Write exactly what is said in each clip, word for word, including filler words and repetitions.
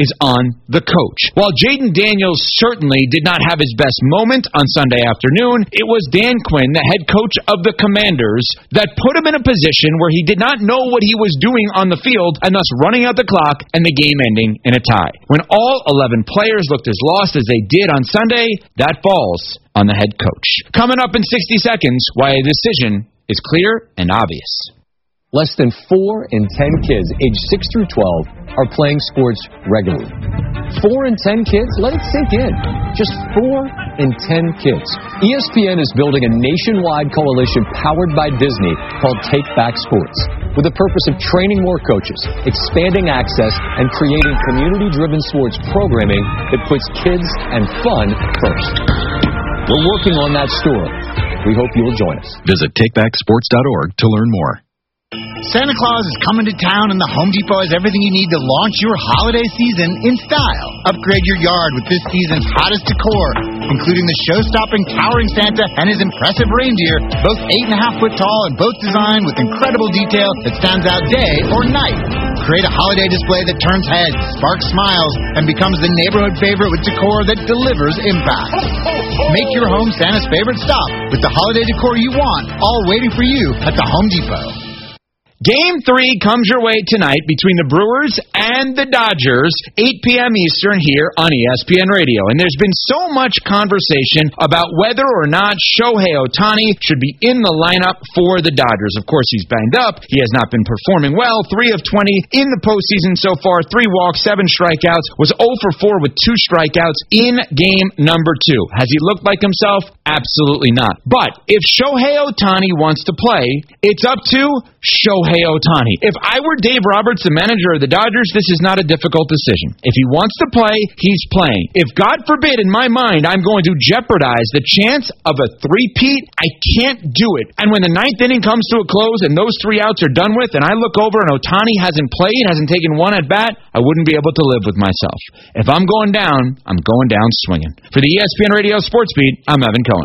is on the coach. While Jaden Daniels certainly did not have his best moment on Sunday afternoon, it was Dan Quinn, the head coach of the Commanders, that put him in a position where he did not know what he was doing on the field and thus running out the clock and the game ending in a tie. When all eleven players looked as lost as they did on Sunday, that falls on the head coach. Coming up in sixty seconds, why a decision is clear and obvious. Less than four in ten kids aged six through twelve are playing sports regularly. Four in ten kids? Let it sink in. Just four in ten kids. E S P N is building a nationwide coalition powered by Disney called Take Back Sports, with the purpose of training more coaches, expanding access, and creating community-driven sports programming that puts kids and fun first. We're working on that story. We hope you will join us. Visit take back sports dot org to learn more. Santa Claus is coming to town, and the Home Depot has everything you need to launch your holiday season in style. Upgrade your yard with this season's hottest decor, including the show-stopping towering Santa and his impressive reindeer, both eight and a half foot tall and both designed with incredible detail that stands out day or night. Create a holiday display that turns heads, sparks smiles, and becomes the neighborhood favorite with decor that delivers impact. Make your home Santa's favorite stop with the holiday decor you want, all waiting for you at the Home Depot. Game three comes your way tonight between the Brewers and the Dodgers, eight p.m. Eastern here on E S P N Radio. And there's been so much conversation about whether or not Shohei Ohtani should be in the lineup for the Dodgers. Of course, he's banged up. He has not been performing well. three of twenty in the postseason so far. Three walks, seven strikeouts. Was oh for four with two strikeouts in game number two. Has he looked like himself? Absolutely not. But if Shohei Ohtani wants to play, it's up to Shohei Ohtani. If I were Dave Roberts, the manager of the Dodgers, this is not a difficult decision. If he wants to play, he's playing. If, God forbid, in my mind, I'm going to jeopardize the chance of a three-peat, I can't do it. And when the ninth inning comes to a close and those three outs are done with, and I look over and Ohtani hasn't played, hasn't taken one at bat, I wouldn't be able to live with myself. If I'm going down, I'm going down swinging. For the E S P N Radio Sports Beat, I'm Evan Cohen.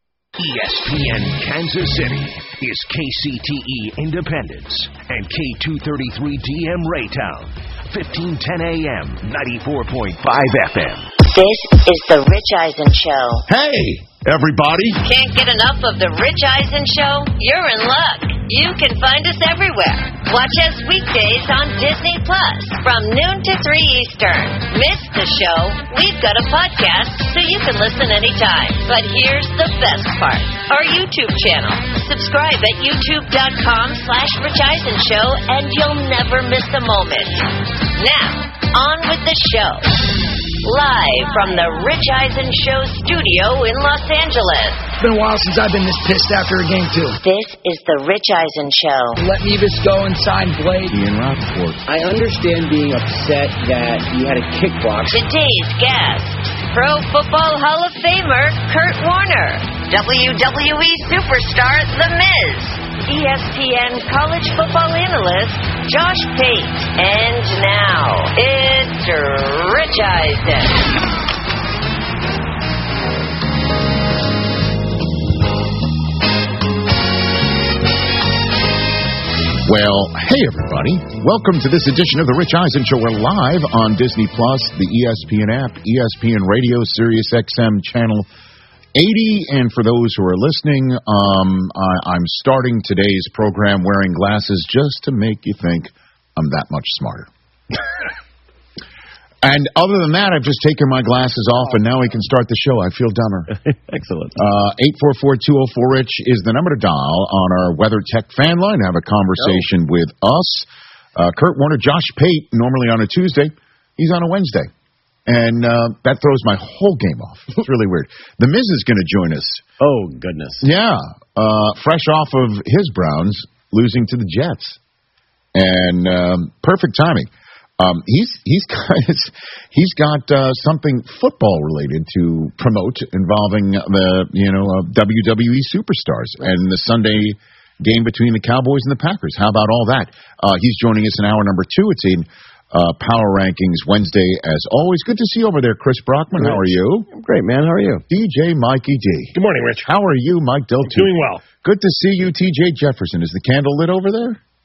E S P N Kansas City is K C T E Independence and K two thirty-three D M Raytown, fifteen ten A M, ninety-four point five F M. This is the Rich Eisen Show. Hey, everybody. Can't get enough of the Rich Eisen Show? You're in luck. You can find us everywhere. Watch us weekdays on Disney Plus from noon to three Eastern. Miss the show? We've got a podcast so you can listen anytime. But here's the best part. Our YouTube channel. Subscribe at youtube.com slash Rich Eisen Show and you'll never miss a moment. Now, on with the show. Live from the Rich Eisen Show studio in Los Angeles. It's been a while since I've been this pissed after a game, too. This is the Rich Eisen Show. Let Nevis go and sign Blade. Ian Rappaport. I understand being upset that you had a kickbox. Today's guest, Pro Football Hall of Famer Kurt Warner, W W E superstar The Miz, E S P N college football analyst Josh Pate, and now it's Rich Eisen. Well, hey everybody. Welcome to this edition of the Rich Eisen Show. We're live on Disney Plus, the E S P N app, E S P N Radio, Sirius X M channel eighty. And for those who are listening, um, I, I'm starting today's program wearing glasses just to make you think I'm that much smarter. And other than that, I've just taken my glasses off, and now we can start the show. I feel dumber. Excellent. Uh, eight four four, two oh four, RICH is the number to dial on our Weather Tech fan line. Have a conversation oh. with us. Uh, Kurt Warner, Josh Pate, normally on a Tuesday. He's on a Wednesday. And uh, that throws my whole game off. It's really weird. The Miz is going to join us. Oh, goodness. Yeah. Uh, fresh off of his Browns losing to the Jets. And um, perfect timing. Um, he's he's got he's got uh, something football related to promote involving the you know uh, W W E superstars and the Sunday game between the Cowboys and the Packers. How about all that? Uh, he's joining us in hour number two. It's in uh, Power Rankings Wednesday as always. Good to see you over there, Chris Brockman. How are you? I'm great, man. How are you? D J Mikey D. Good morning, Rich. How are you, Mike Del? Doing well. Good to see you, T J Jefferson. Is the candle lit over there?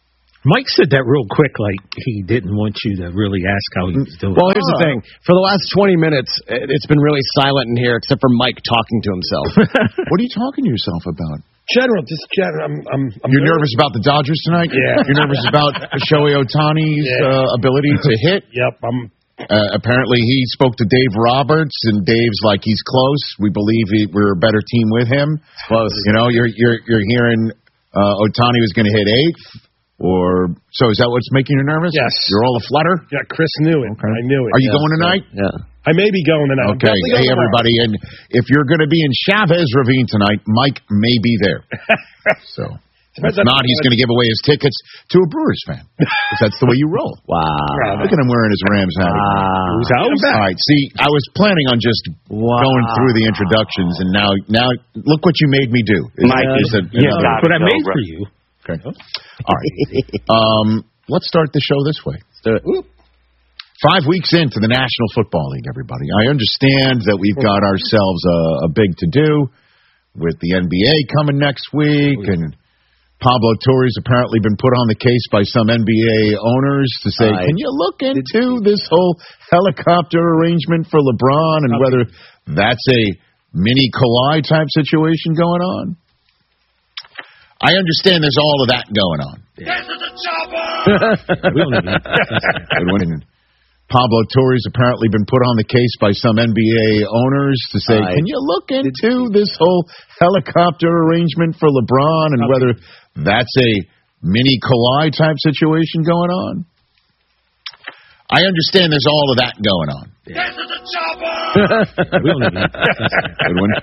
Mike said that real quick, like he didn't want you to really ask how he was doing. Well, here's the thing. For the last twenty minutes, it's been really silent in here, except for Mike talking to himself. What are you talking to yourself about? General, just general. I'm, I'm, I'm You're nervous about the Dodgers tonight? Yeah. You're nervous about Shohei Ohtani's Yeah. uh, ability to hit? Yep. I'm. Uh, apparently, he spoke to Dave Roberts, and Dave's like, he's close. We believe he, we're a better team with him. It's close. You know, you're you're you're hearing uh, Ohtani was going to hit eighth. Or so is that what's making you nervous? Yes. You're all aflutter? Yeah, Chris knew it. Okay. I knew it. Are you yes. going tonight? Yeah. I may be going tonight. Okay. Hey, everybody. And if you're going to be in Chavez Ravine tonight, Mike may be there. So if not, he's going to give away his tickets to a Brewers fan. Because that's the way you roll. Wow. Look at him wearing his Rams hat. Wow. All right. See, I was planning on just wow. going through the introductions, and now, now look what you made me do. Mike, is a, yeah, that's what I made for you. Okay. All right. Um, let's start the show this way. Five weeks into the National Football League, everybody. I understand that we've got ourselves a, a big to-do with the N B A coming next week, and Pablo Torre's apparently been put on the case by some N B A owners to say, I can you look into this whole helicopter arrangement for LeBron and whether that's a mini Kawhi type situation going on? I understand there's all of that going on. This is a chopper! We don't even Pablo Torre's apparently been put on the case by some N B A owners to say, I can you look into this whole helicopter arrangement for LeBron and whether that's a mini Kawhi type situation going on? I understand there's all of that going on. This is a chopper! We don't even Good one.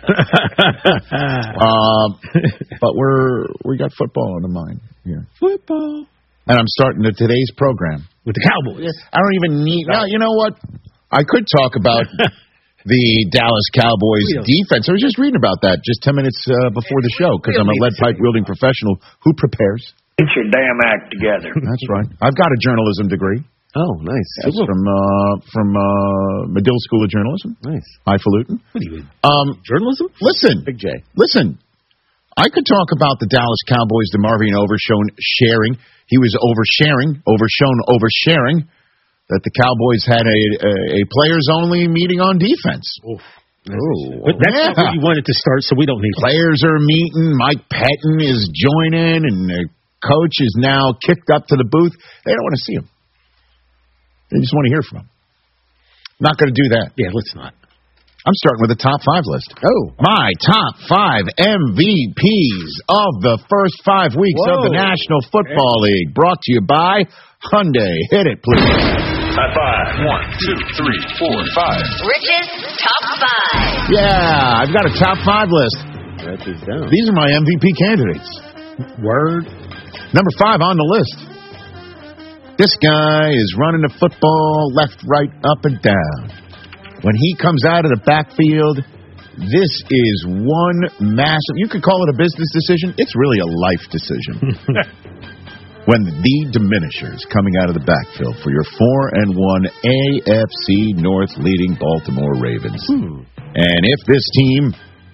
um, but we're we got football on the mind here. Football. And I'm starting the, today's program with the Cowboys. I don't even need. Now, you know what? I could talk about the Dallas Cowboys defense. I was just reading about that just ten minutes uh, before the show because I'm a lead pipe wielding professional who prepares. Get your damn act together. That's right. I've got a journalism degree. Oh, nice. That's from uh, from uh, Medill School of Journalism. Nice. Highfalutin. What are you? Um, journalism? Listen, Big J. Listen. I could talk about the Dallas Cowboys, the Marvin Overshown sharing. He was oversharing, overshown, oversharing. That the Cowboys had a a, a players-only meeting on defense. Oof. Oh, but that's yeah. not what you wanted to start, so we don't need players are meeting. Mike Pettin is joining, and the coach is now kicked up to the booth. They don't want to see him. They just want to hear from him. Not going to do that. Yeah, let's not. I'm starting with the top five list. Oh. My top five M V Ps of the first five weeks Whoa. of the National Football League. Brought to you by Hyundai. Hit it, please. High five. One, two, three, four, five. Rich's top five. Yeah, I've got a top five list. Write these down. These are my M V P candidates. Word. Number five on the list. This guy is running the football left, right, up, and down. When he comes out of the backfield, this is one massive, you could call it a business decision. It's really a life decision. When the Diminishers coming out of the backfield for your four and one A F C North leading Baltimore Ravens. Hmm. And if this team,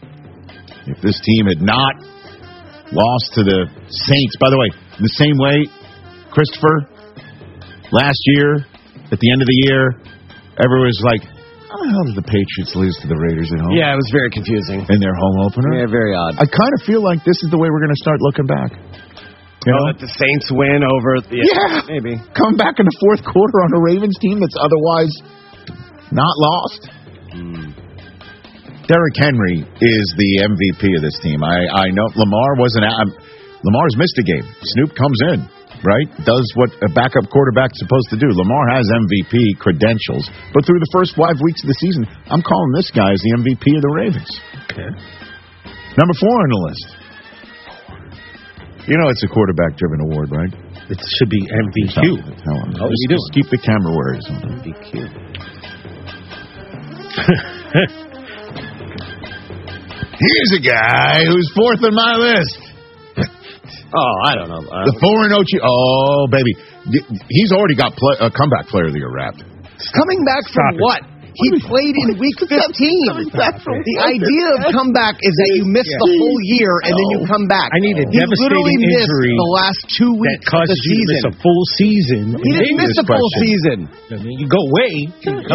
if this team had not lost to the Saints, by the way, the same way, Christopher, last year, at the end of the year, everyone was like, how the hell did the Patriots lose to the Raiders at home? Yeah, it was very confusing. In their home opener? Yeah, very odd. I kind of feel like this is the way we're going to start looking back. You oh, know? that the Saints win over... The, yeah, yeah, maybe. Come back in the fourth quarter on a Ravens team that's otherwise not lost. Mm. Derrick Henry is the M V P of this team. I, I know Lamar wasn't... I'm, Lamar's missed a game. Snoop comes in. Right? Does what a backup quarterback's supposed to do. Lamar has M V P credentials, but through the first five weeks of the season, I'm calling this guy as the M V P of the Ravens. Okay. Number four on the list. You know it's a quarterback-driven award, right? It should be M V Q. Tell him. Oh, just, you do. just keep the camera where it is. M V Q. Here's a guy who's fourth on my list. Oh, I don't know. Uh, the four and oh. Oh, baby. He's already got play, uh, comeback player of the year wrapped. Coming back from Stop what? It. He played in week fifteen. The idea of comeback is that you miss Yeah. the whole year and then you come back. I need a he literally devastating missed injury the last two that weeks of causes the you to miss season. a full season. He didn't miss a full season. I mean, you go away. You come